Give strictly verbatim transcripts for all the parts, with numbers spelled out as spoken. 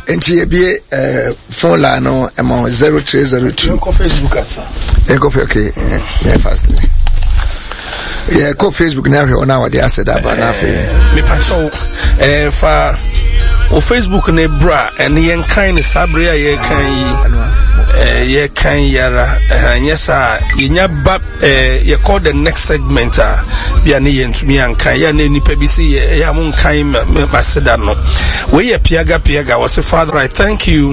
enti ebie eh phone line no emo zero three zero two. Go Facebook answer. Yeah, go for okay. Yeah, fast. Yeah, go Facebook now here on our the asset about na fe. Me pacho eh fa o Facebook ne bra and yen kind sabre ye kan eh ye kan yara anyesa yenya bab eh ye call the next segment ah bia ne yentumi ankan ya ne nipa bi si ya mon kan maseda no we ye piaga piaga was Father, I thank you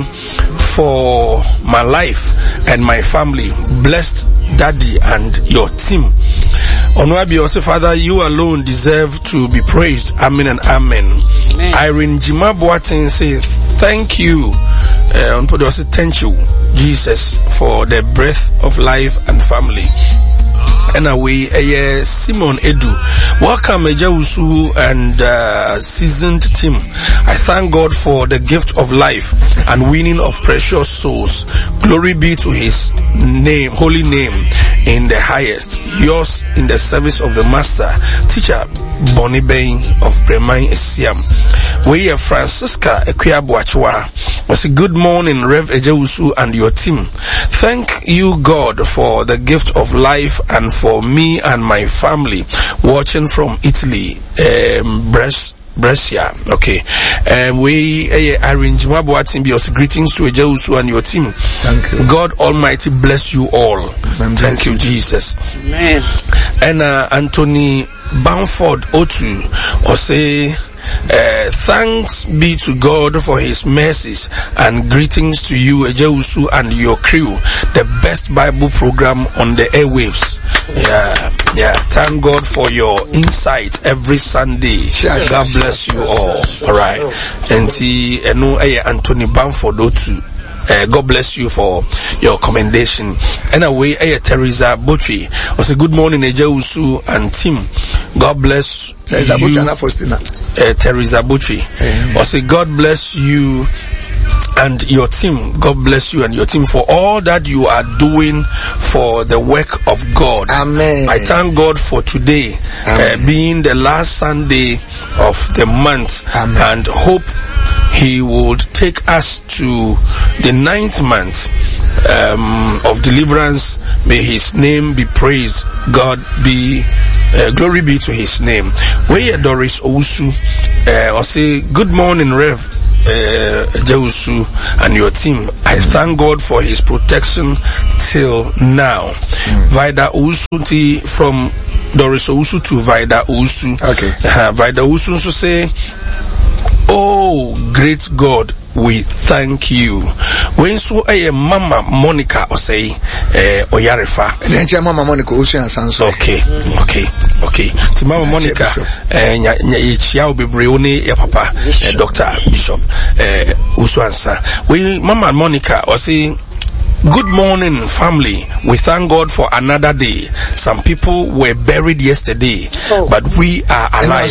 for my life and my family. Blessed Daddy and your team. Onwabi also, Father, you alone deserve to be praised. Amen and amen. Amen. Irene Jima Boatin say thank you. Uh, also thank you, Jesus, for the breath of life and family. And away, uh, Simon Edu. Welcome, Ejawusu and uh, seasoned team. I thank God for the gift of life and winning of precious souls. Glory be to his name, holy name in the highest. Yours in the service of the Master, Teacher Bonnie Bain of Bremai Esiam. We are Francisca Ekweabuachwa. Was a good morning, Rev Ejawusu and your team. Thank you, God, for the gift of life and for me and my family watching from Italy, um, Brescia. Brescia, okay. Um, we uh, arrange Mabuatin be also greetings to Ejawusu and your team. Thank you. God Almighty bless you all. Amen. Thank you, Jesus. Amen. And uh, Anthony Bamford Otu or say. Uh, thanks be to God for his mercies and greetings to you, Ejawusu, and your crew. The best Bible program on the airwaves. Yeah, yeah. Thank God for your insight every Sunday. God bless you all. All right. And see, uh, no, uh, Anthony Bamford Otu. Uh, God bless you for your commendation. Anyway, uh, Teresa Botri was a good morning, Ejawusu and team. God bless Teresa you. Uh, Teresa Botri was a God bless you and your team. God bless you and your team for all that you are doing for the work of God. Amen. I thank God for today uh, being the last Sunday of the month. Amen. And hope he would take us to the ninth month um, of deliverance. May his name be praised. God be uh, glory be to his name. Where Doris Owusu uh, or say good morning, Rev uh, Ejawusu and your team. I thank God for his protection till now. Mm. Vida Owusu from Doris Owusu to Vida Owusu. Okay. Uh, Vida Owusu so say, oh, great God, we thank you. When so a Mama Monica or say eh Oyarefa. And Mama Monica Ocean Sanso. Okay, okay, okay. To Mama Monica eh nya nya chia obebreone ya papa eh, Doctor Bishop eh Usuansa. We Mama Monica or say good morning, family. We thank God for another day. Some people were buried yesterday, oh. but we are alive.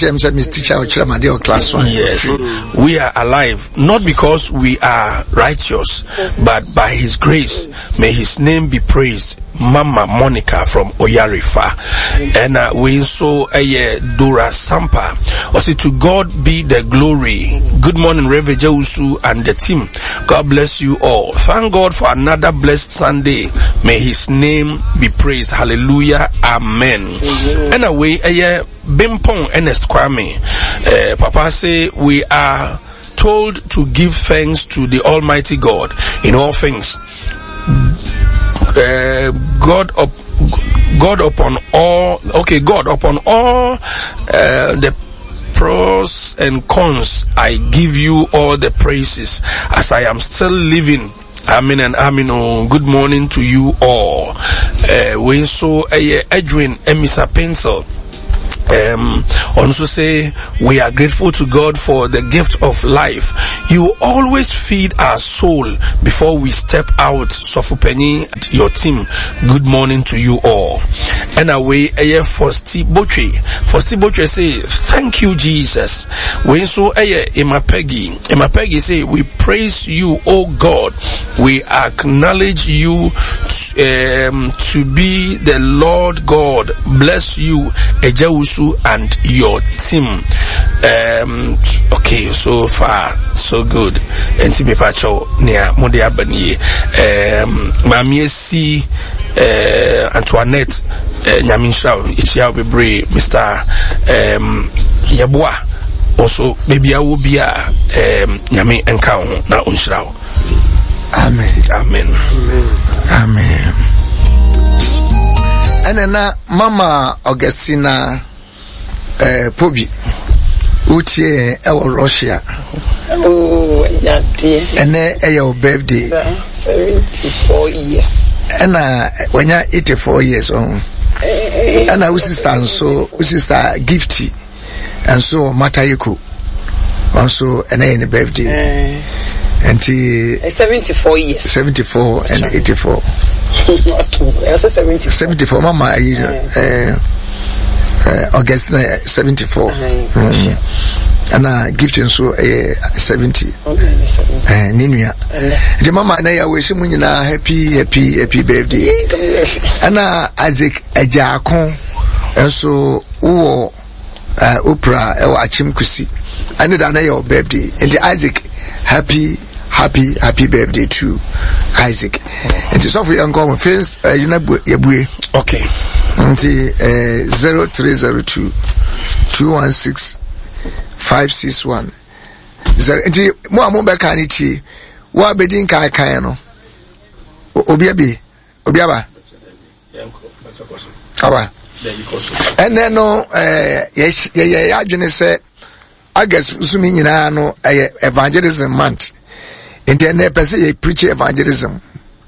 Yes, we are alive, not because we are righteous, but by his grace. May his name be praised. Mama Monica from Oyarifa. And uh, we saw a uh, Dora Sampa. Also to God be the glory. Good morning, Reverend Ejawusu and the team. God bless you all. Thank God for another blessed Sunday. May his name be praised. Hallelujah. Amen. Mm-hmm. Anyway, a uh, Bimpong Ernest Kwame. Uh, Papa say we are told to give thanks to the Almighty God in all things. Uh, God up, God upon all, okay, God upon all uh, the pros and cons, I give you all the praises as I am still living. Amen and amen. Oh, good morning to you all. Uh, we saw uh, Edwin Emisa Pencil. Um, also say we are grateful to God for the gift of life. You always feed our soul before we step out. Sofupeni, your team, good morning to you all. And away aye for Steve Botry. For Steve Botry say thank you, Jesus. When so aye Emma Peggy, Emma Peggy say we praise you, oh God. We acknowledge you um, to be the Lord God bless you, Ejawusu, and your team. Um, okay, so far so good. Enti me pacho nea mode abani. Um, Mami si uh, Antoinette uh, Nyaminsha ichia bebre Mister Um, Yabwa. Also, maybe I will be a um, Nyami encounter na unshraw. Amen. Amen. Amen. And then uh, Mama Augustina uh, Pobi, Uche our Russia. Oh, yeah, dear. And then uh, your birthday. seventy-four years. And uh, when you're eighty-four years old. And I was sister so sister Gifty. And so Matayuku. Also, and then the birthday. And he seventy-four years. seventy-four and eighty-four. Not too. I said seventy-four. seventy-four. Mama, uh, uh, uh, August uh, seventy-four. Mm. And I give him so uh, seventy. Uh, Ninuya. The mama and I wish him happy, happy, happy birthday. And uh, Isaac Ejakon. And so, oh, uh, Oprah, uh, Achim Kusi. I know that your birthday. And the Isaac, happy. Happy, happy birthday to Isaac. And it's off young common friends, uh, you know, okay. And the, uh, zero three zero two, two one six, five six one. Zero, and the, more mobile canity, what bedding kai kayano? Obiabi, Obiaba. Awa. And then, no, uh, yes, yeah, yeah, yeah, say, I guess, assuming you know, evangelism month. And then they say preach evangelism.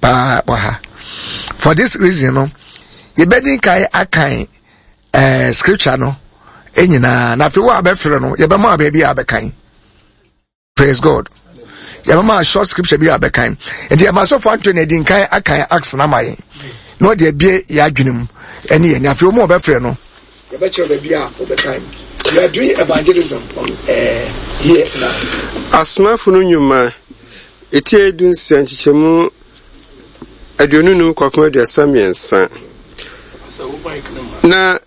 For this reason, no, you bedding kai akai uh scripture no. Enyina na fi wa abefre no, ye be ma baby abekan. Praise God. Ye be ma short scripture bi abekan. And the maso for twenty din kai akai acts na mai. No de bie ya adwenem. Ene ye na fi mo obefre no. Ye be chere baby a obekan. We are doing evangelism on uh, here now. Asma funu nyuma etie dun sianchichemu adionunu kwakoma de samiensa na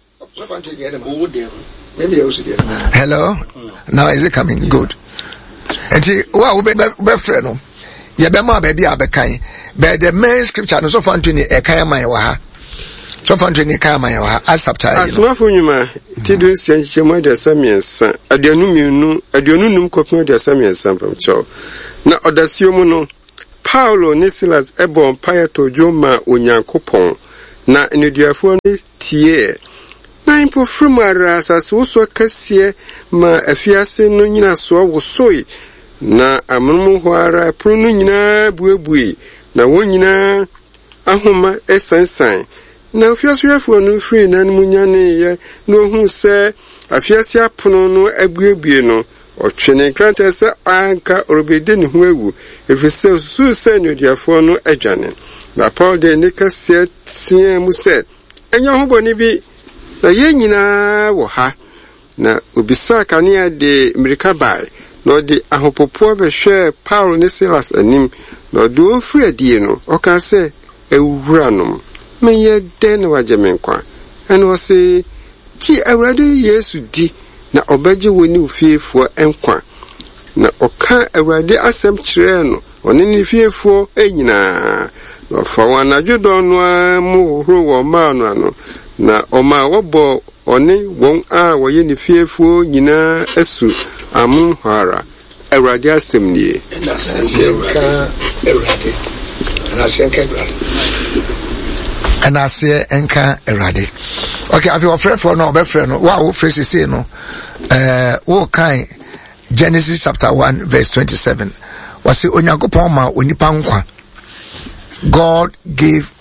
hello now is it coming good enti wa wo be be frɛ no ye be ma ba bi abekan but the main scripture no so fan to ni e kan man wa ha so fan to ni kan man wa ha accept ai asma funu nyuma etie dun sianchichemu de samiensa adionunu adionunu kwakoma de samiensa pamcho na odasiomu no Paulo ne Silas ebon payato joma onyankopon na enudiafo ne tie na impo frumara asase wo kase ma afiase no nyina so wosoi na amunu ho ara pro no nyina buebue na wonyina ahoma esansan na afiase yafo no free na munyane ye no hu se afiase apono no abuebue no Ochene grant se anka orobede ni ho ewu efise su se no diafo no adwane na Paul de ne kase tie mu se enya ho boni bi na ye nyina wo ha na obisa kanea de America bai no de ahopopo be hwe Paul ne Silas anim no do free adie no o ka se ewura no me ye de na wageme kwa eno se chi awrade Yesu di na obaje woni ufiefo enkwa na oka awrade asem kire no oni ni fiefo enyina no fa wana judo no mu horo wo ma no ano na oma wobo oni won a woye ni fiefo nyina asu amun hara awrade asem nie na senka awrade na senka awrade and I say enka erade. Okay, if you are friend for no be friend no wa wo phrase say no eh wo kan Genesis chapter one verse twenty-seven was say onyankopon ma onipa nkwa. God gave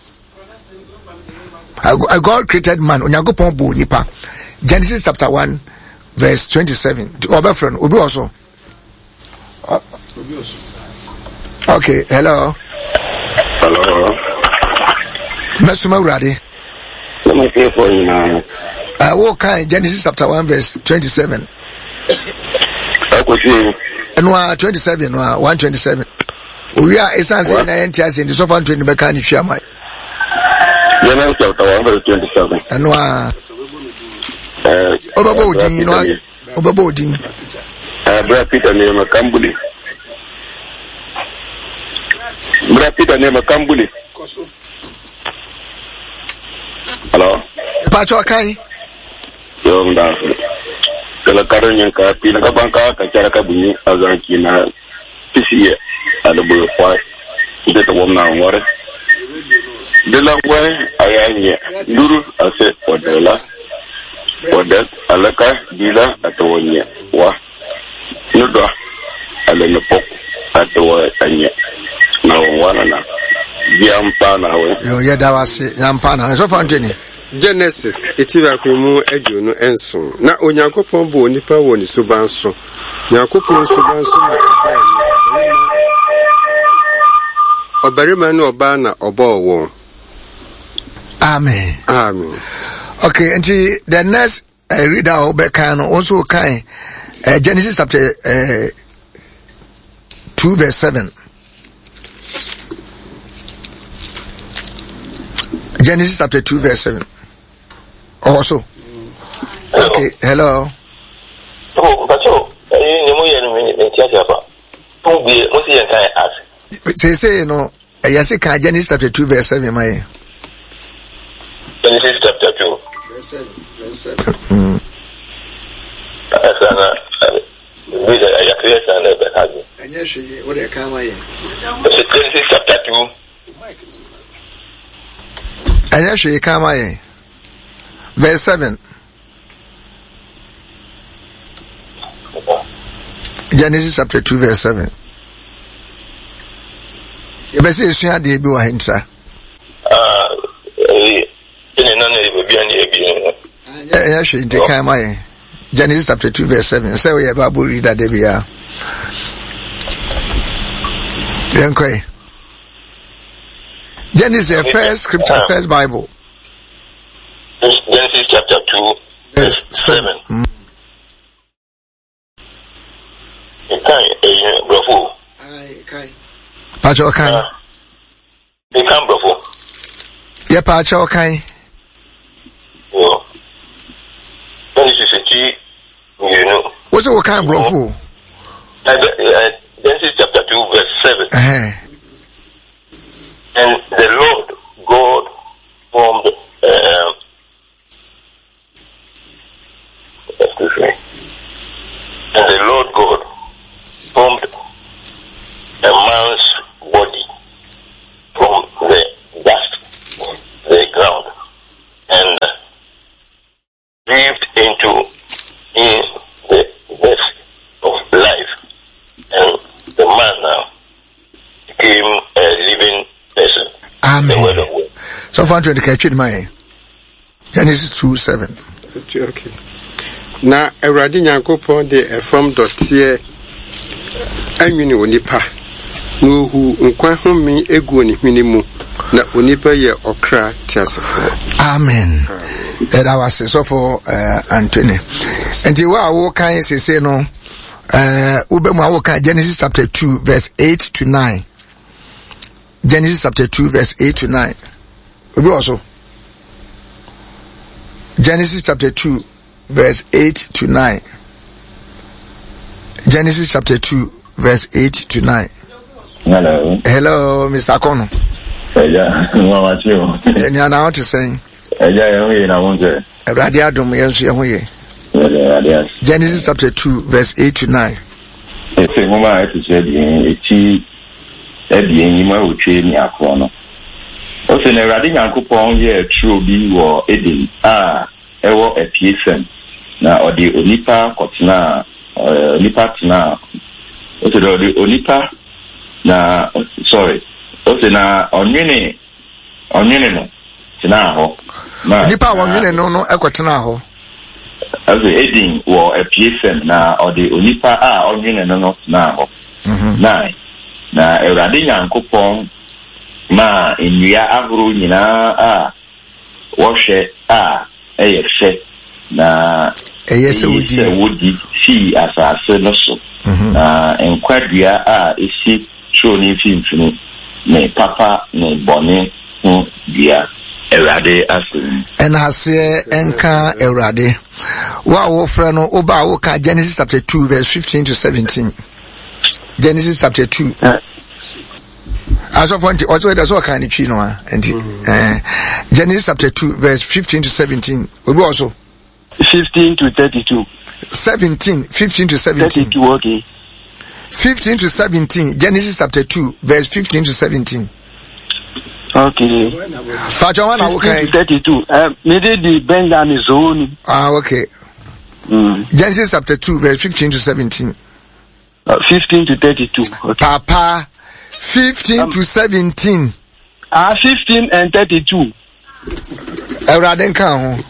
uh, God created man onyankopon bo onipa. Genesis chapter one verse twenty-seven obe friend obi also okay hello hello Mesuma Urade. Let me pray for you now. Uh, what kind? Genesis chapter one verse twenty-seven. I could see. And one twenty-seven, one twenty-seven. We are essentially in the entire in the sovereign twenty mechanic share my. Genesis chapter one verse twenty-seven. And wa Uh, Obabo din no Obabo din. Uh, Brother Peter name Makambuli. Brother Peter name Makambuli. Hello. Pacho kai. Yo mda. Kala karon ka pila ka banka ka cara ka bunyi azanki na pisiye alabo kwa de to wona ngore. De la ngwe ayanye duru ase odela. Odet alaka bila atawonye wa nudo alene pok atawa anya na wana na yampa na we Yo yeda wase yampa na so fa ntweni. Genesis etiba kwemu aduonu enso na onyankopon bo nipa wo ni so banso nyankopon so banso na obarima na oba na obo wo. Amen. Amen. Okay, and the next uh, reader Obekano also kind uh, Genesis chapter uh, two verse seven. Genesis chapter two verse seven. Also. Okay, hello. Oh, but so you know you know tiaba. Tu bi mo si yan ask. Say say no, yes can Genesis chapter two verse seven my. Genesis chapter two. Verse seven. Verse seven. Mm. Asana we the ya creation na be haji. Anya hwe what dey come here. Genesis chapter two. Anya hwe come here. Verse seven. Genesis chapter two verse seven. You best say share dey bi wa hintra. Ah, eh ene na na be bia ni ebi. Anya hwe dey come here. Genesis chapter two verse seven. Say we Bible reader dey bia. Yankoi. Genesis first scripture, first Bible. Genesis chapter two verse seven. Mm. Kai eh brofo. Ai kai. Pacho kai. E kan brofo. Ye pacho kai. Yo. Genesis chi you know. What's what kind brofo? Genesis chapter two verse seven. Eh. And the Lord God formed uh, excuse me. And the Lord God formed a man's body from the dust, the ground, and breathed into in the breath of life, and the man now became a living person. Amen. So far to the catch my Genesis two seven. Okay. Na Awurade Nyankopon de efam dotie anwini onipa na ohu nkwa home egu oni hwini mu na onipa ye okra tiasefo. Amen. Eh, that was so for uh, Anthony. And the wa wo kan say say no uh ube mu wo kan Genesis chapter two verse eight to nine. Genesis chapter two verse eight to nine. Obi also Genesis chapter two verse eight to nine. Genesis chapter two verse eight to nine. Hello. Hello, Mister Kono. Yeah, what you? And you are now to saying Yeah, I want to. Awurade adom yenso ye ho ye. Yeah, Genesis chapter two verse eight to nine. It's a woman to say the chi e bi enyima otwe ni akọ no. O se na Awurade Nyankopon ye true bi wo Eden a ewo epiesem na odi onipa kotena onipa tena o se odi onipa na sorry o se na onwene onwene no tena ho na onipa onwene no no ekotena ho as Eden wo epiesem na odi onipa a onwene no no tena ho mhm na na Awurade Nyankopon ma enua agro nyina a wohwe a eyehwe na eyese wudi wudi si asase no so na enkwadua a esi tro ni finfini ne papa ne bone ho dia Erade asu. And hase enka Erade. Wa wo fra no oba wo ka Genesis chapter two verse fifteen to seventeen. Genesis chapter two. Uh, As of one, also there's all kind of chino, and uh, Genesis chapter two, verse fifteen to seventeen. We also fifteen to thirty-two. Seventeen, fifteen to seventeen. Thirty-two, okay. Fifteen to seventeen. Genesis chapter two, verse fifteen to seventeen. Okay. But you want okay? Thirty-two. Uh, maybe the Benjamin zone. Ah, okay. Mm. Genesis chapter two, verse fifteen to seventeen. Uh, fifteen to thirty-two. Okay. Papa. Fifteen um, to seventeen. Ah, uh, fifteen and thirty-two. Eraden kan.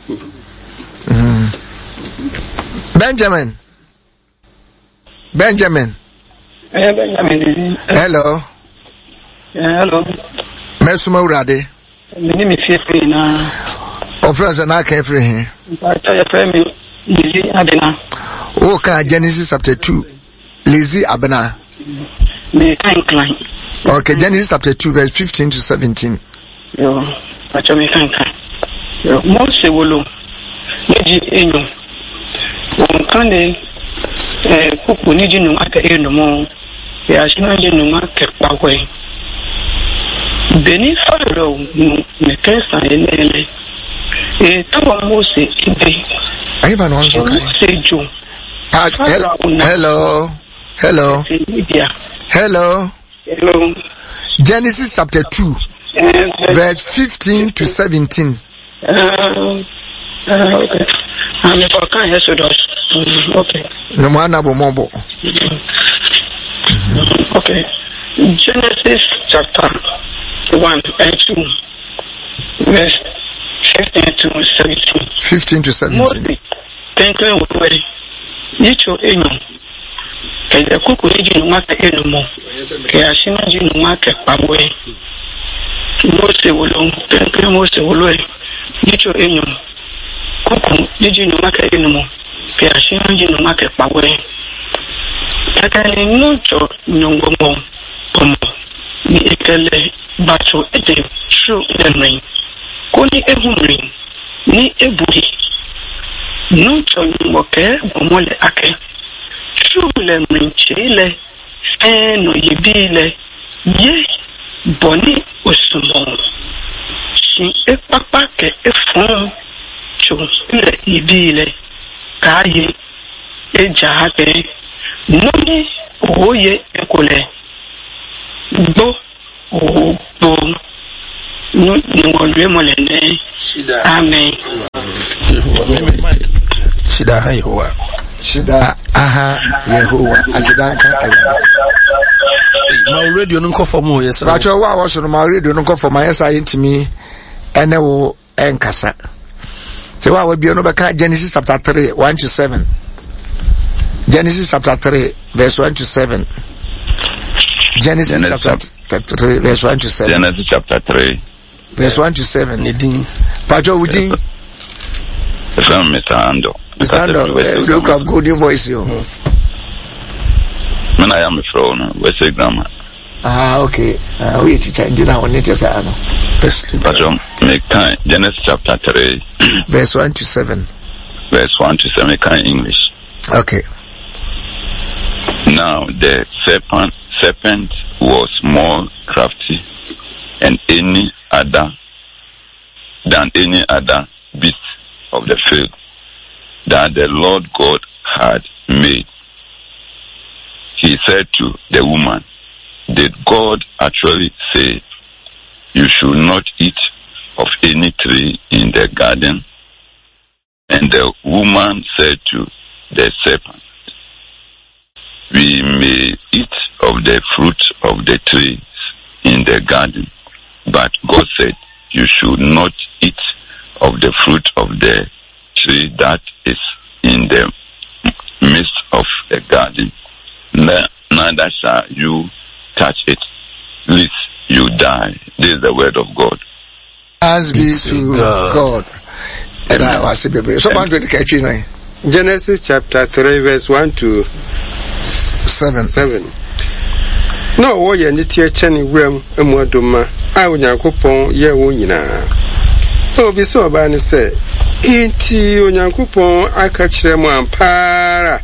Benjamin. Benjamin. Eh, Benjamin. Hello. Yeah, hello. Mesuma urade. Me ni me fie na. Ofrance na kan free here. But I pray me Lizzie Abena. O ka Genesis chapter two. Lizzie Abena. Me kan klein. Okay, Genesis chapter two, verse fifteen to seventeen. Yo, acho me kan kan. Yo, Mose wolo. Neji enyo. Won kan de eh kuku ni jinu aka eno mo. Ya shina jinu ma ke pawe. Beni faro me kensa ele. Eh tawo Mose ibe. Ayi ba no so kai. Sejo. Hello. Hello. Hello. Hello. Genesis chapter two, uh, verse fifteen to seventeen. Uh, uh, okay. I'm a can Exodus. Okay. No man abo mobo. Okay. Genesis chapter one and two, verse fifteen to seventeen. Fifteen to seventeen. Thank you. Yicho enyo. Kaya kuku hiji numaka eno mo. Kaya shina ji numaka pawe. Mose wolo. Pempe Mose wolo. Yicho enyo. Kuku hiji numaka eno mo. Kaya shina ji numaka pawe. Kaka ni nucho nyongo mo. Pomo. Ni ekele bato ede shu lemri. Koni ehumri. Ni eburi. Nucho nyongo ke bomole ake. Chule mrinchile eno yibile ye boni osumo si epapa ke efun chule yibile kayi ejahate noni oye ekole bo o bo no ni wonwe molene amen shida hayo Shida aha Yehowa asidanka ewa. Ma radio no for mo yes. Ba cho wa wo so no ma radio no for my yes ayintimi ene wo enkasa. Se wa wa bi no be ka Genesis chapter three one to seven. Genesis chapter three verse one to seven. Genesis, Genesis chapter three verse one to seven. Genesis chapter three verse one to seven. Nidin. Ba cho wudin. From Mister Ando. Mister Ando, look up good voice you. When I am a throne, we say grammar. Ah, okay. Ah, we teach you now on it as I know. But um, make time Genesis chapter three, verse one to seven. Verse one to seven, kind English. Okay. Now the serpent, serpent was more crafty and any other than any other beast of the field that the Lord God had made. He said to the woman, did God actually say you should not eat of any tree in the garden? And the woman said to the serpent, we may eat of the fruit of the trees in the garden, but God said you should not eat of the fruit of the tree that is in the midst of the garden. Neither shall you touch it, lest you die. This is the word of God. As be to God. God. And I was a so man to catch you now. Genesis chapter three, verse one to seven. Seven. No, wo ye ni tie chani wem emu adoma. A onyankopon ye wo nyina. obi so oba ne se inti onyankopon aka kire mu ampara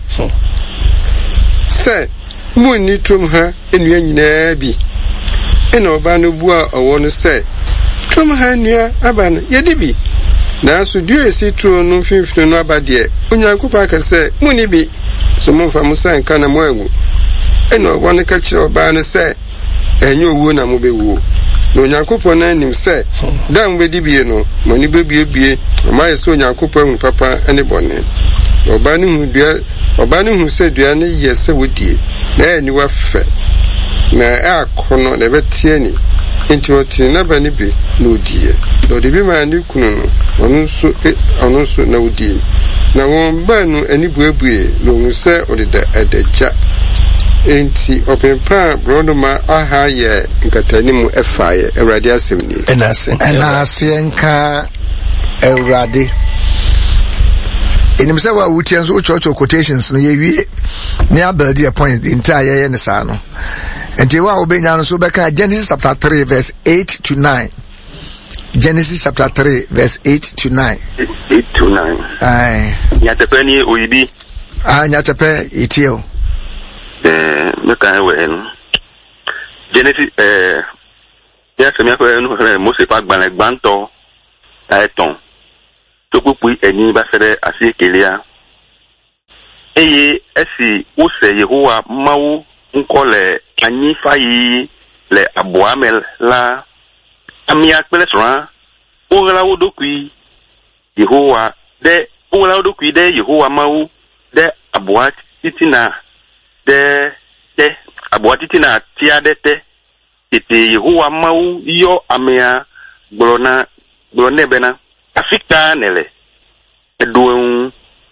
se mu ni trum ha enua nyina bi ena oba no bua owo no se trum ha nua aba no yedi bi na so due esi tru no finfin no aba de onyankopon aka se mu ni bi so mo fa mo san kana mo agu ena owo no ka kire oba no se enye owo na mo bewu no nyankopon na nim se da mo bedi bie no mo ni bebie bie ma yeso nyankopon hu papa ene bone oba ni hu dua oba ni hu se dua ne yese wodie na eni wa fe na akono na betie ni enti oti na ba ni bi na odie no de bi ma ni kunu no onu so onu so na odie na won ba nu eni buebue no hu se odida edeja enti opempa brodoma aha ye nkatani mu efaye Ewrade asemni enase enase nka Ewrade enim se wa wuti enso church quotations no ye wie ne abelde points the entire ye ne sa no enti wa obenya no so beka Genesis chapter three verse eight to nine. Genesis chapter three verse eight to nine. eight to nine. Aye. Nyatepe ni oyibi. Ah, nyatepe itio. Eh, meka ewe no. Genesis eh ya se me ko no Mose pa gban gbanto aiton. To pupu eni ba sere asikelia. Eye esi wo se Yehowa mawu nkole anyi fayi le aboamel la amia pele sora ora wodokui Yehowa de ora wodokui de Yehowa mawu de aboa titina de de aboa titina tia de te ete Yehowa mawu yo amia glona glone bena afika nele edun.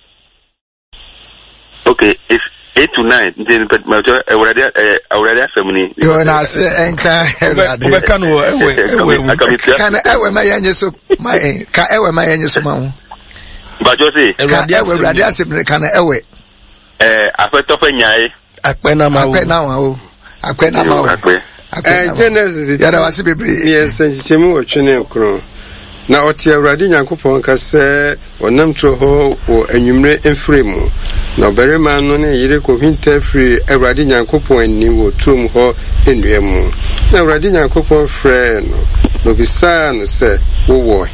Okay, it's eight to nine. Then but my already already family. You na say enka Ewrade. We can we can ewe ma yenye so my ka ewe ma yenye so ma. But you say Ewrade asem kan ewe. Eh afeto fe nyai. Akpena ma wo. Akpena wa wo. Akpena ma wo. Eh Genesis ya da wase bebre. Yes, senchemu otwene okro. Na oti Ewrade Nyankopon ka se onam tro ho wo anwumre emfremu. Na berema no ne yire ko hinta free Ewrade Nyankopon ni wo trom ho enuemu. Na Ewrade Nyankopon frɛ no no bisa no se wo wo.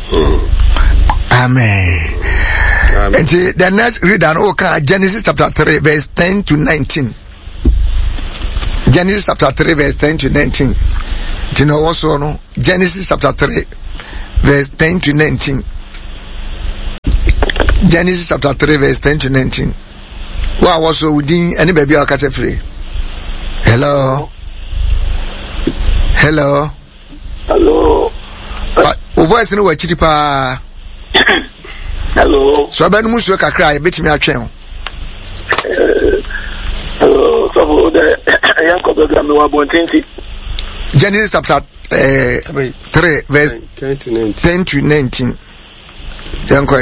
Amen. And the next reader okay, Genesis chapter three verse ten to nineteen. Genesis chapter three verse ten to nineteen. Do you know also no? Genesis chapter three verse ten to nineteen. Genesis chapter three verse ten to nineteen. What was so within any baby or catch free? Hello. Hello. Hello. Uh, voice no wachiti pa. Hello. So abanu musu kakra e betimi atwen. Hello. So the yanko program no abontinti. Genesis chapter uh, three verse ten to nineteen. Yanko.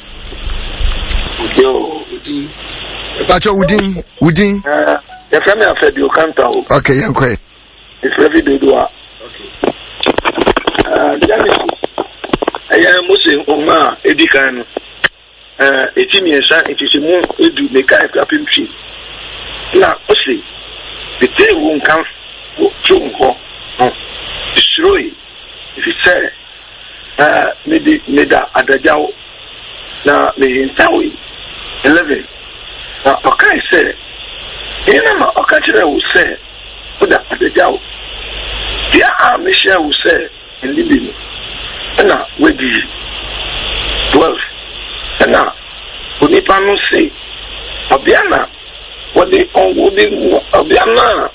Yo. Pacho Udin, Udin. Uh, the family of Fabio Canto. Okay, Yanko. It's every day do. Okay. Uh, Genesis. I am Muslim Oma Edikan. Uh, Etimiesa, it is a moon, Edu, Meka, Capim Tree. Now, Osi, the day won't come to Unko. Destroy. If you say, uh, maybe, Meda Adajao. Now, the entire eleven. Now, okay, say, you know, okay, will say, put that at the jaw. Dear Michelle will say, in Libya, and now, with the twelve, and now, when you can say, Obiana, what they own wooden, Obiana,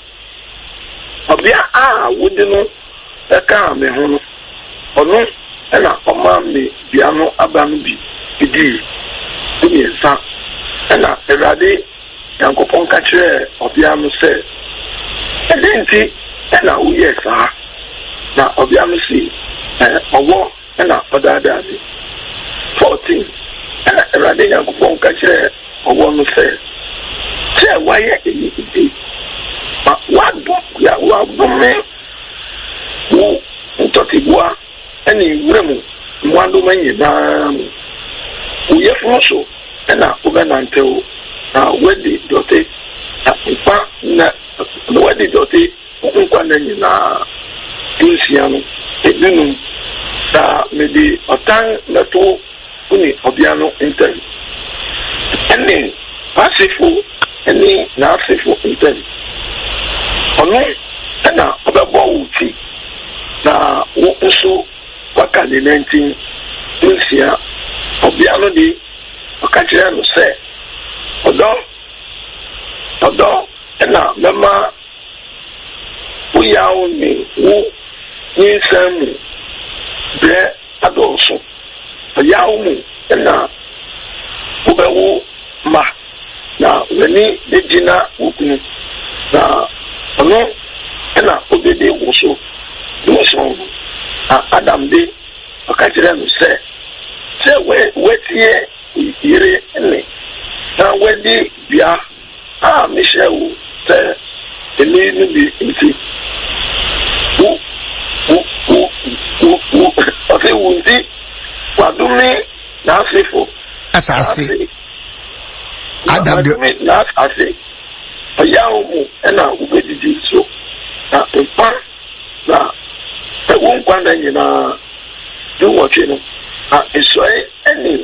Obia, wooden, a car, me home, or no, and now, oh, mammy, piano, Abambi, it is, give me a son. And now, Ewrade Nyankopon ka kire obia no se edenti na wo yes ah na obia no si eh owo na odada bi fourteen na Ewrade Nyankopon ka kire owo no se che waye eni ma wa do ya wa do me wo ntoti bua eni wuremu mwando manyi na uye fonso na ubenanteo na wedi dote na mpa na wedi dote nkwa na nyina tunsiano edunu da medi otan na to uni obiano intel ene asifo ene na asifo intel ono na obebo wuti na wo nso waka de nineteen tunsia obiano di okachira no se odo odo na mama uyawo ni wo nsamu bre adolso yawo mu na ubewo ma na wani dejina wukunu na ono na obede wuso wuso adam de okachira no se se we wetie yire ni na wedi bia ah michel se ele ni bi nti u u u u o se wundi wadumi na afefo asase adam de na asase ayawo mu na ubedidi so na mpa na ewu nkwanda nyina do watch no a Israel any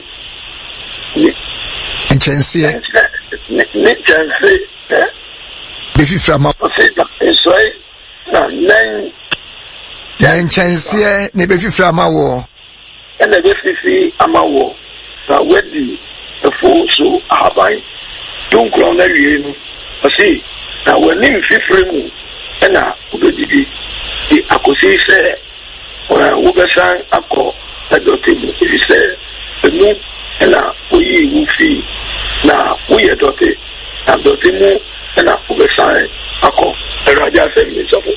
nchensie ne chensie eh befi frama Israel na nen na nchensie ne befi frama wo ene befi fi amawo na wedi efo so abai dunkro na wie no asi na wani fifre mu ena ubedidi di akosi se ora ubesan akọ adotebu ifise enu ena oyi wufi na uye dote adotemu ena ubesan akọ eraja se mi sofo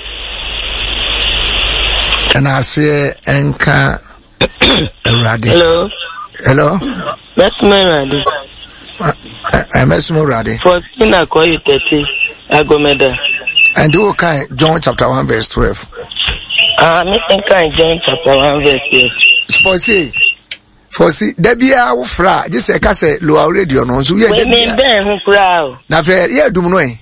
ena se enka erade hello hello that's my rade I'm Esmo Rade. fourteen akoyi thirty agomeda. And do okay John chapter one verse twelve. Ah, me think I John chapter one verse twelve. Sporty. For see, Debia wo fra, just say ka say low radio no so we We mean ben hu fra o. Na fe ye dum no e.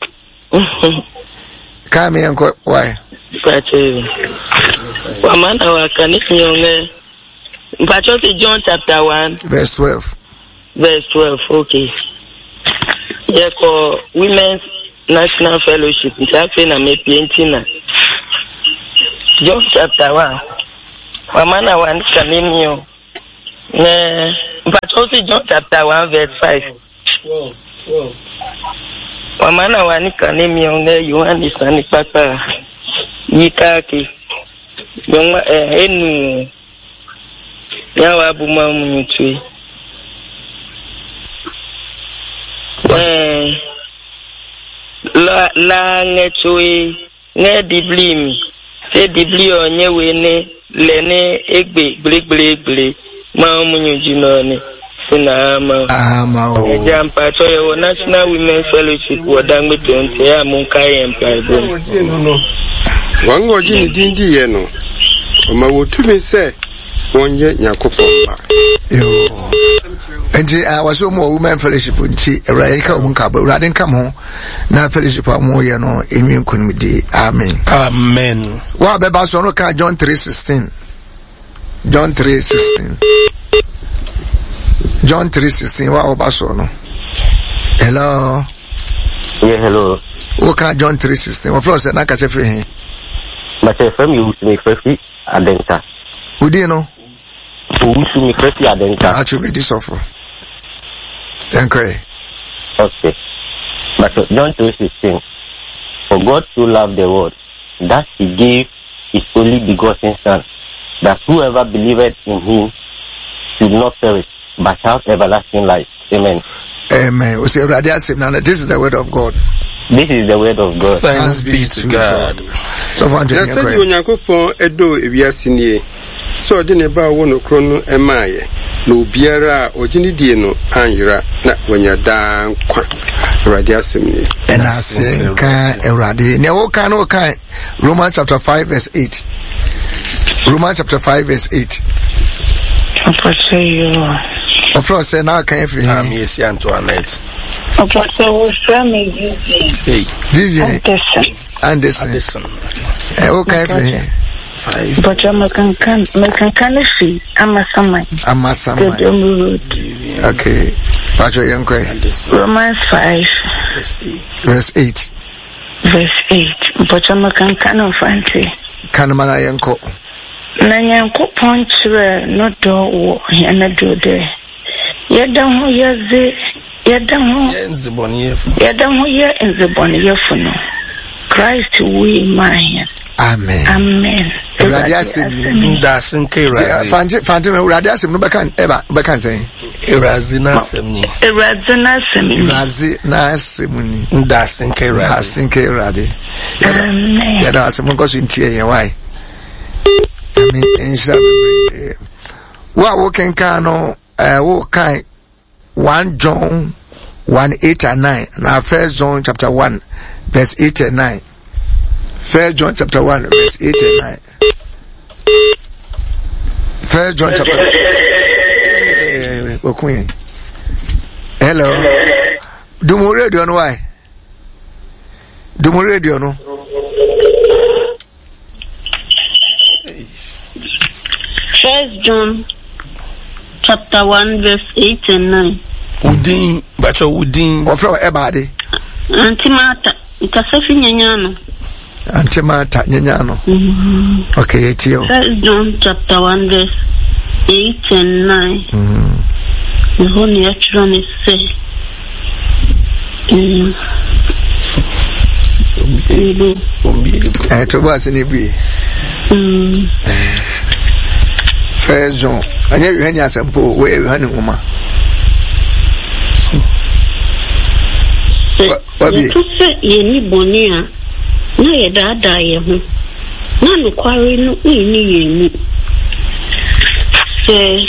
Ka me enko why? Pache. Wa mana wa kanisi nyonge. Pache John chapter one verse twelve. Verse twelve, okay. Yeah, for Women's National Fellowship, it's actually na me painting na. John chapter one. Wamana one kanimio. Ne, but also John chapter one verse five. twelve, twelve. Wamana one kanimio ne Yohani sani papa. Yikaki. Yonga eh enu. Yawa buma munyutui. Eh, la la ngetui ne diblimi se dibli onye wene lene egbe gble gble ma munyuji no ne sina ma ama o jampa to yo National Women's Fellowship wadangbe twenty ya munka empire bo wango jini dindi ye no ma wotumi se wonye nyakopo ba yo enti a waso mo women fellowship nti ewra ka um ka ba ewra den kam ho na fellowship amu ye no emi nkunmidi amen amen wa be ba so no ka John three sixteen John three sixteen John three sixteen wa ba so no hello yeah hello wo ka John three sixteen wo flow say na ka che free he ma che fam you me free adenta udi no Usu mi free adenta actually this offer okay okay but John three sixteen for God so loved the world that he gave his only begotten son that whoever believeth in him should not perish but have everlasting life. Amen. Amen. We say, this is the word of God. This is the word of God. Thanks be to God. So, yes, sir, you nyakopon edo ewiase nie. So de ne ba wo no kro no emaye. No biara ogini die no anyira na wanya dan kwa. Erade asem ni. And I say, ka erade. Ne wo kan wo kan Romans chapter five verse eight. Romans chapter five verse eight. Of course, say now can every I'm yes, Antoinette. Apostle, me Vivian. Vivian Anderson. Anderson. Okay, every five. But I'm a can can can can see. I'm a summer. I'm a summer. Okay. Patrick Yankwe. Romans five. Verse eight. Verse eight. But I'm a can can of fancy. Kanamana Yanko. Nanyanko Ponchre, no door, and a do there. Yadam, yes, Yadam, Yadam, here in the Bonnie. Christ, we mine. Amen. Amen. Radiasim dasin ke razi. Fante fante radiasim no bekan eba bekan say. Erazina semni. Erazina semni. Razi na semni. Dasin ke razi. Dasin ke radi. Amen. Yada asim ko so ntie yen why. I mean insha be. Wa wo kenka no eh wo kan First John one eight and nine. Now First John chapter one verse eight and nine. First John chapter one verse eight and nine. First John chapter one. Hello. Do mo radio no why? Do mo radio no? First John chapter one verse eight and nine. Udin, bacho udin. Ofra ebade. Antimata, ikasafi nyanyano. Antimata nyanyano. Mm-hmm. Okay, etio. First John chapter one verse eight and nine. Mhm. The whole actually is say. Mm. Eh, to was in be. Mm. First John. Anya you hanya sample we you hanu uma. What be? To say ye ni bonia. Na ye da da ye ho. Na no kware no ni ye ni. Se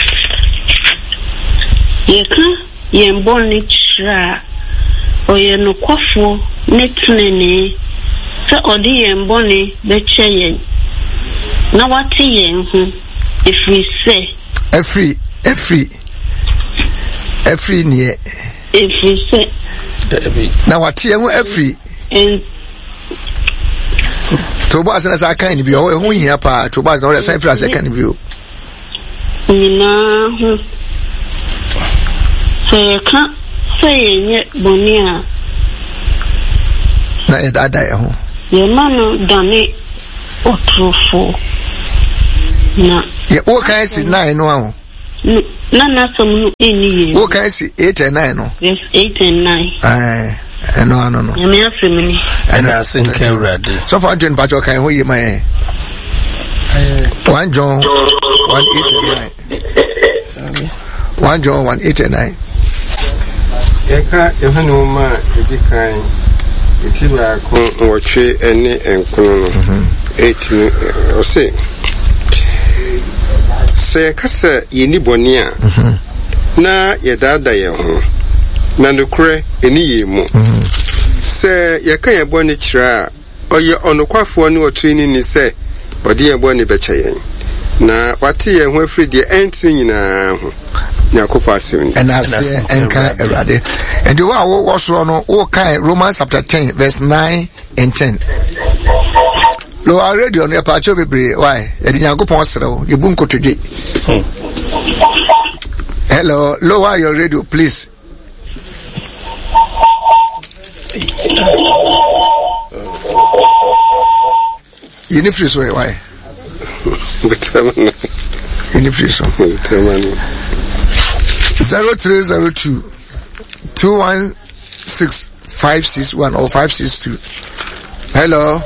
ye ka ye mboni tra o ye no kwafo netnene se odi ye mboni be che ye. Na wati ye ho. If we say every every every near if we say now what you every and to boss as I can be oh here pa to boss no the same as I can view na say can say nye bonia na e da da ho ye mano dane otrofo na ye o kan si nine no ho na na some no eni ye o kan si eight and nine no yes eight and nine eh no no no ye me afemini and asin ke ready so for John Pacho kan ho ye man First John one eight and nine First John one eight and nine Eka ehanu ma edikan etiba ko wotwe ene enkono eight o say se kasa yeni boni a na yedada ye ho na nokure eni ye mu se yeka ye boni kira oye onokwafo ne otreni ni se ode ye boni be cheyen na wate ye ho afri de enti nyina ho Yakopo asim and I say enka erade and the wa wo so no wo kan Romans chapter ten verse nine and ten lo already on your pacho bebre why e di Yakopo osrew ye bu nkotodwe hello lower your radio please you need free so why you need free so zero three zero two two one six five six one or five six two. Hello.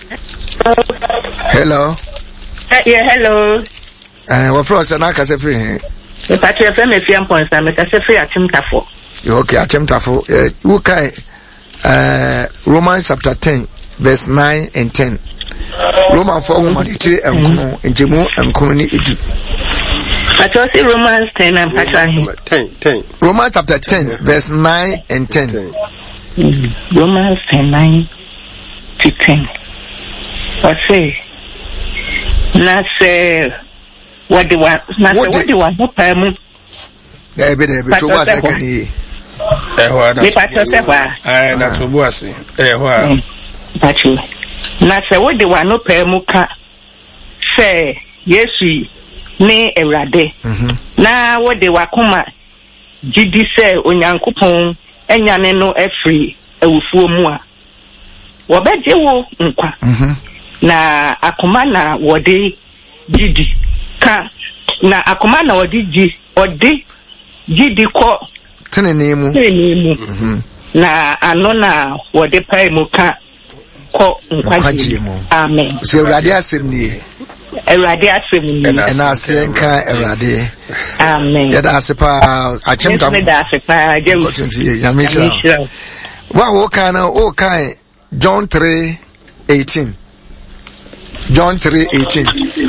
Hello. Uh, yeah, hello. Uh, what for? Sana kase free. The party of them is young points. I'm kase free at Chimtafo. Okay, at Chimtafo. Uh, okay. Uh, Romans chapter ten, verse nine and ten. Roman four woman three and kuno injemu and kunoni edu. I told you Romans ten and Patrick. ten, ten. Romans chapter ten, verse nine and ten. Mm-hmm. Romans ten, nine to ten. I say, na say, what the one, what the one, what time? Eh, be there, be to was I can hear. Eh, what? Me pat yourself, eh, not to was it. Eh, what? But you, not say what the one no pay muka. Say, yes, we, ne erade. Na what the wakuma, Gidi say, Onyankupon, Enyane no efri, ewufuo mua. Wabeje wo nkwa. Na akoma na wode Gidi ka na akoma na wode Gidi ode Gidi ko tene nemu nemu na ano na wode pai mu ka ko nkwa Gidi. Amen. So Erade asem ni. Erade asem ni. Na asenka Erade. Amen. Ya da asepa achemta. Ya da asepa je. Ya misha. Wa wo kana o kai John three eighteen. John three eighteen.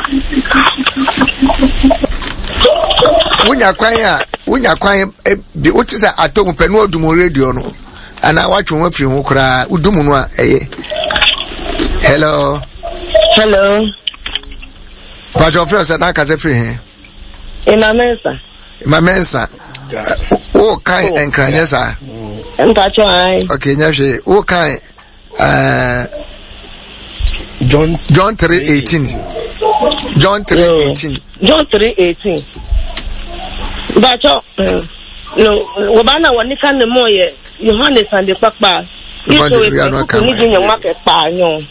Wunya kwanya, wunya kwanya bi utisa atom penu odumo radio no. Ana watwe mo afiri ho kura udumu no a eye. Hello. Hello. What your friend said na ka se free here. Ina mensa. Ma mensa. O kai enkranya sa. Mpacho ai. Okay, nyahwe. O kai uh John John three eighteen. John three eighteen. John three eighteen. Bacho no wabana wanika ne moye Yohanes and the papa. Ito e ni jinyo make pa nyo.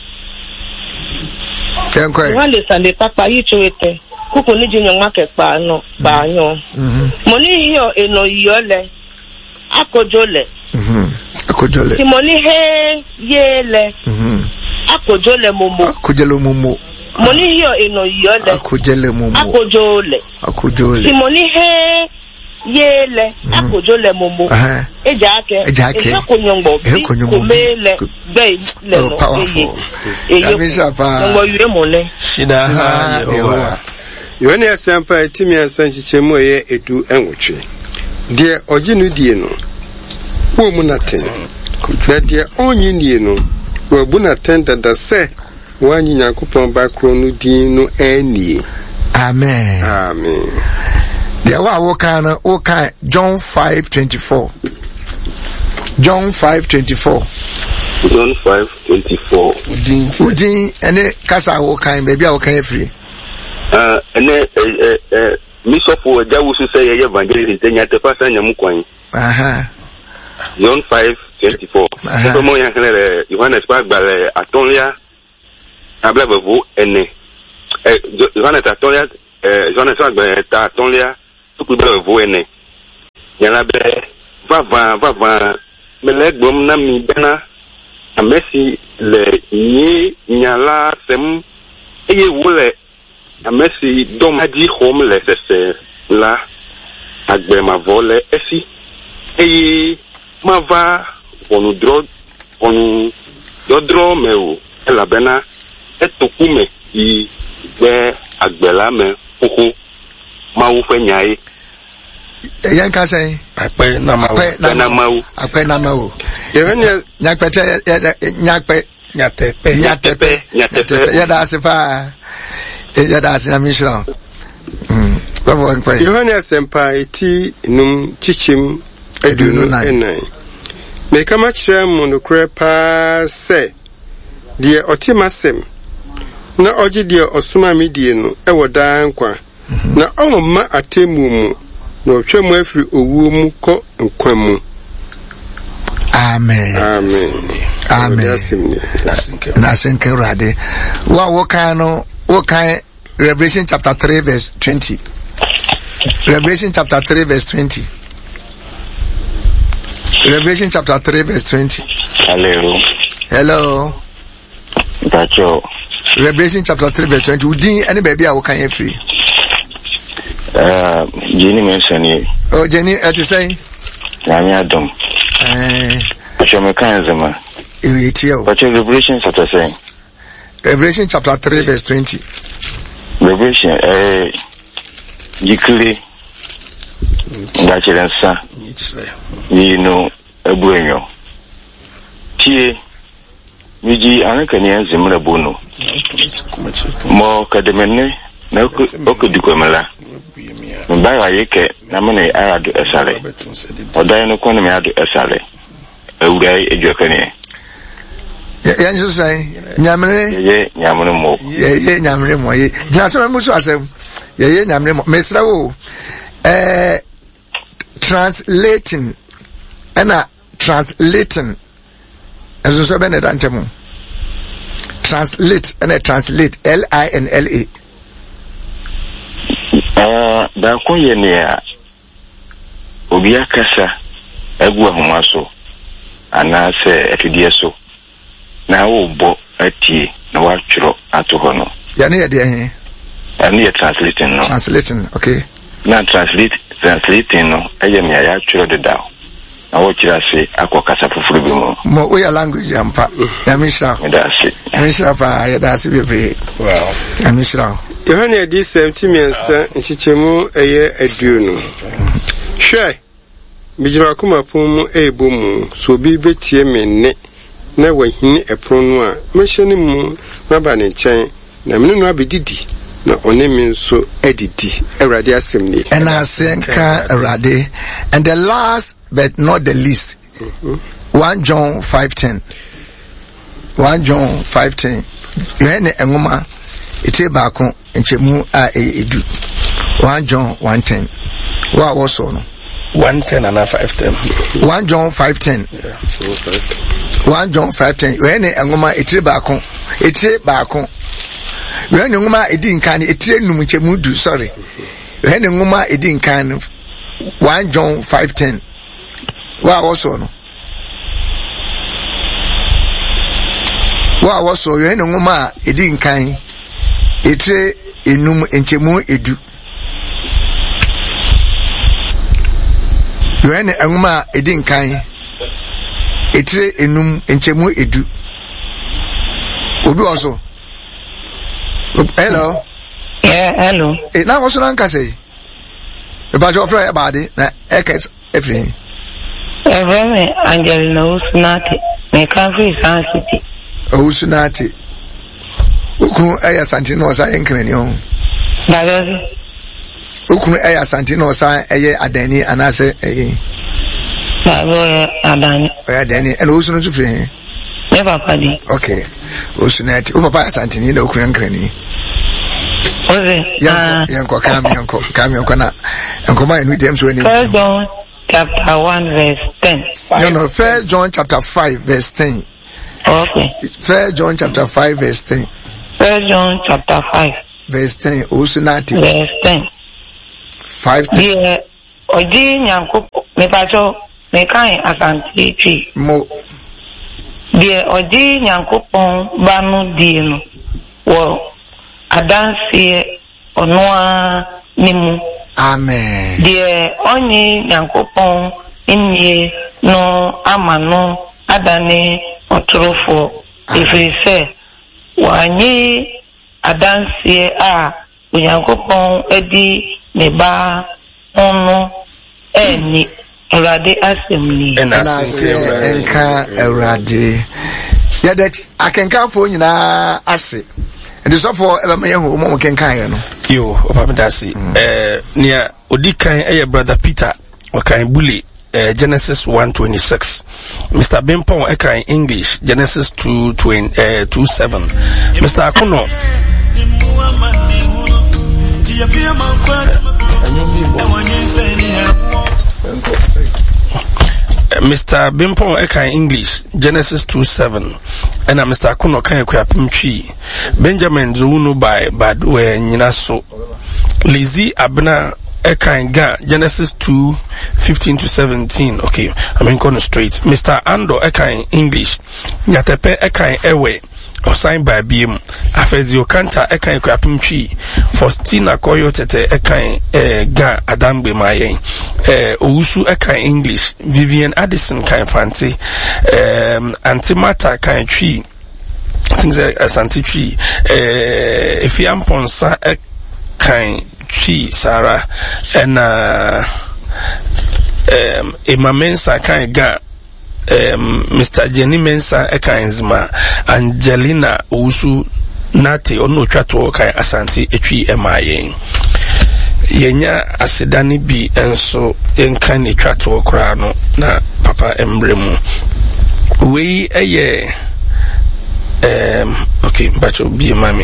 Tenkwe. Yohanes and the papa ito ete. Kuko ni jinyo make pa no pa nyo. Moni hiyo eno yole. Akojole. Mhm. Akojole. Timoni he yele. Mhm. Akojole momo. Akojole momo. Moni hiyo eno yole. Akojole momo. Akojole. Akojole. Timoni he yele. Akojole momo. Aha. Ejake. Ejake. Ekonyongbo. Kumele. Be le no. Powerful. Amisha pa. Ngo yure mole. Shida ha Yehowa. Yoni asampa etimi asanchiche mo ye edu enwotwe. Die oginu die no. Wo mu na ten. Na die onyi nie no. Wo bu na ten da se wanyi Nyankopon ba kro no din no anie. Amen. Amen. There wa wo kana o kan John five twenty-four. John five twenty-four. John five twenty-four. Udin Udin ene kasa wo kan baby a wo kan free. Uh ene eh eh Misopo Jawusu say evangelist enya te pasa nyamu kwan. Aha. John five twenty-four. So mo yan kele Yohanes pa gbale atolia ablabevo ene. Eh Yohanes atolia eh Yohanes pa gbale atolia to gbalevo ene. Yana be va va va va melegbom na mi bena amesi le ni nyala sem eye wole amesi domaji home le sese la agbe ma vole esi eye ma va onu dro onu dodro meu ela bena etokume i be agbe la me koko ma wo fe nyai yan ka say ape na ma na ma wo ape na ma wo Yevanya nyakpete nyakpe nyatepe nyatepe nyatepe ya da sepa ya da se amisho mm babo nkwa Yohane asempa eti num chichim edunu enai me kama kire mu no kre pa se de otimasem na oji de osuma medie no e woda nkwa na omma atemu mu na otwemu afiri owu mu ko nkwa mu. Amen. Amen. Amen. Nasinke Rade. Wa wo kan no wo kan Revelation chapter three verse twenty. Revelation chapter three verse twenty. Revelation chapter three verse twenty. Hello. Hello. Bacho. Revelation chapter three verse twenty. Udin any baby a wo kan free. Uh, Jenny mention you. Oh, Jenny, at you say? Nami Adam. Eh. Bacho me kan zema. Iritio. Bacho Revelation chapter saying. Revelation chapter three verse twenty. Revelation eh Jikili Ndachirensa you know ebuenyo tie miji anakani anzimra bono mo kademene na oko dikomela mba ya yeke na mene ayado esale odan no kono me ado esale ewurai ejokane ya nso sai nyamre ye nyamre mo ye ye nyamre mo ye jina so mu so asem ye ye nyamre mo mesra wo eh translating ana translating as so be na dantemu translate and translate L I N L A. Ah, da ko ye ne a obi akasa egu ahoma so ana se afidie so na wo bo atie na wa tworo ato ho no ya ne ye de he ani ye translating no translating okay na translate translating no aye me ya tworo de dawo na wo kira se akokasa fufuru bi mo mo o ya language ampa ya misha ya misha pa ya da se bebre wow ya misha Yohane di seventeen miensa nchichemu eye aduonu hwe bijira kuma pom ebo mu so bi betie me ne na wahini epron no a mehye mu maba ne nchen na me no abedidi na one me nso edidi Awurade asem ni and asenka Awurade. And the last but not the least, mm-hmm. First John five ten. First John five ten. Yohane engoma ite baako enchemu a edu. First John one ten. Wa wo so no one ten and five ten. First John five ten. Yeah. First John five ten. Yohane engoma ite baako ite baako. Yohane engoma edi nkan ite num enchemu du sorry. Yohane engoma edi nkan First John five ten. Wa also no wa also yo ene ngoma edi nkan etre enum enchemu edu yo ene ngoma edi nkan etre enum enchemu edu obi also hello yeah hello e na also nan kase e ba jo fra e ba de na ekes efri Every Angelina Usunati, me country San City. Usunati. Uku aya Santino sa enkreni on. Dagazi. Uku aya Santino sa eye adani anase eye. Dagazi adani. Aya adani. And usunu tu free. Me papa di. Okay. Usunati. U papa Santini na uku enkreni. Oze. Yanko yanko kami yanko kami yanko na yanko ma enu dem so eni. Pardon. Chapter one verse ten. No, no, First John chapter five verse ten. Okay. First John chapter five verse ten. First John chapter five verse ten. Usunati. Verse ten. Five ten. Yeah. Oji nyankupo me pacho me kai asanti chi. Mo. Die oji nyankupon banu dienu. Wo adansi onwa nimu. Amen. Die onye nyankopon inye no amano adane otrofo ifise wanye adansie a nyankopon edi ne ba ono eni Awurade asemni enase enka Awurade ya that akenkanfo nyina ase and so for eba me hu mo kenkan ye no yo opa me dasi eh nia odikan eh brother Peter wakan bully uh, Genesis one twenty-six. Mister Bimpon eka in English Genesis two twenty-seven. Mister Akuno uh, Mister Bimpon eka in English Genesis two seven. And Mister Akuno kan ekwapimchi Benjamin Zunu by Badwe Nyinaso Lizzie Abna Ekan Ga Genesis two fifteen to seventeen. Okay, I mean going straight. Mister Ando Ekan English Nyatepe Ekan Ewe Osign by B M Afezio Kanta Ekan Ekwapimchi Faustina Koyo Tete Ekan eh, Ga Adambe Mayen eh, Owusu Ekan English Vivian Addison Kan Fanti um, Antimata Kan Chi things like Asante Chi eh, Efiamponsa Ekan Chi Sarah and uh um Emma Mensa Kan Ga um Mister Jenny Mensa Ekanzima Angelina Usu nate ono twato kai asante etwi emayen yenya asedane bi enso enka ne twato kra no na papa embremu we eye um okay bacho bi mami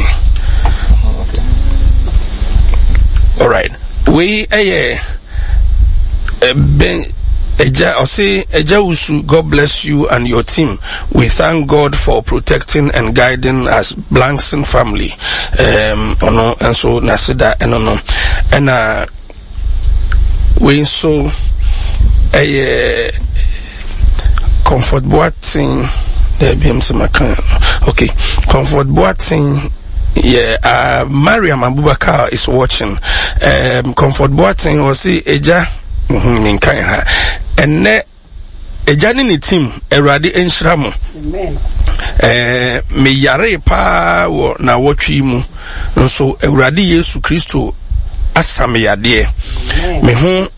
all right we eye ben Eja Ose Eja Usu, God bless you and your team. We thank God for protecting and guiding us Blankson family. Um ono and so Nasida and ono and uh we so a comfort boating there be some okay comfort boating. Yeah, uh Mariam Abubakar is watching. Um comfort boating was see Eja mhm nkan ha enne ejani ni team Erade enhyiramo amen eh me yare pa wo na wotwi mu nso Erade Yesu Kristo asame yade me ho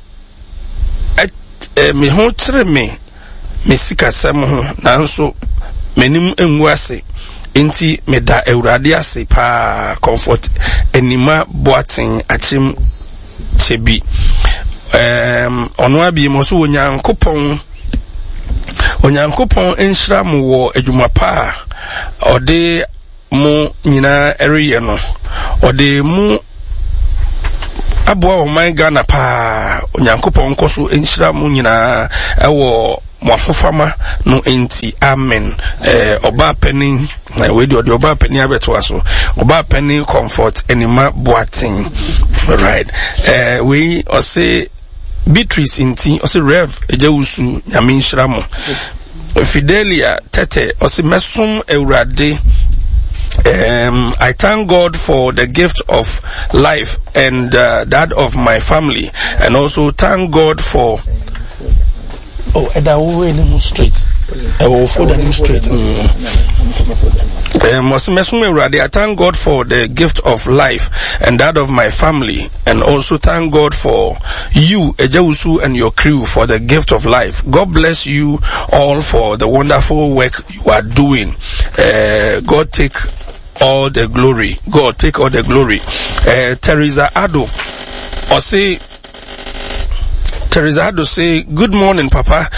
eh me ho kire me me sikasem ho nanso menim enwu ase enti me da Erade ase pa comfort enima boaten achim chebi um ono abi mo so onyankopon onyankopon enhyira mo wo adwuma pa ode mo nyina eriye no ode mu aboa o man Ghana pa onyankopon koso enhyira mo nyina ewo mo afofama no enti amen eh oba penin na we di oba penin abeto aso oba penin comfort enima boating right eh we o say Beatrice inti osi Rev Eja Usu nyame nhyiramo Fidelia Tete osi mesum Ewurade. Um, I thank God for the gift of life and uh, that of my family, and also thank God for oh and I will straight I will follow them straight. Um, I thank God for the gift of life and that of my family, and also thank God for you, Eja Usu, and your crew for the gift of life. God bless you all for the wonderful work you are doing. Uh, God take all the glory. God take all the glory. Uh, Teresa Ado, or say, Teresa Ado say, good morning, Papa.